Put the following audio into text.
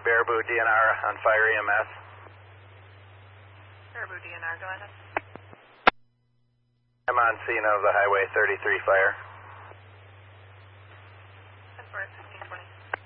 Baraboo DNR on fire EMS. Baraboo DNR, go ahead. I'm on scene of the Highway 33 fire. 10-4.